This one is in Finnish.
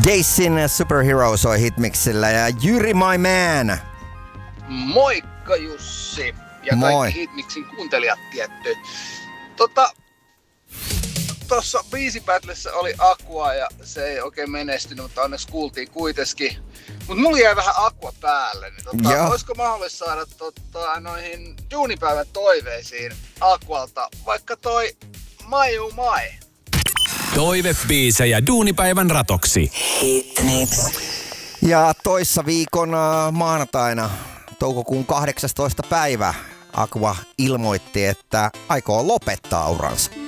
Daisin Superhero soi Hitmixillä ja Jyri my man. Moikka Jussi ja Moi. kaikki Hitmixin kuuntelijat tietty. Tuossa biisipätlissä oli Aqua ja se ei oikein menestynyt, mutta onneksi kuultiin kuitenkin. Mut mulla jäi vähän Aqua päälle, niin olisiko mahdollista saada noihin duunipäivän toiveisiin Aqualta vaikka toi Maju Mai? Toivebiisejä duunipäivän ratoksi. Hitmix. Ja toissa viikon maanantaina, toukokuun 18. päivä, Aqua ilmoitti, että aikoo lopettaa uransa.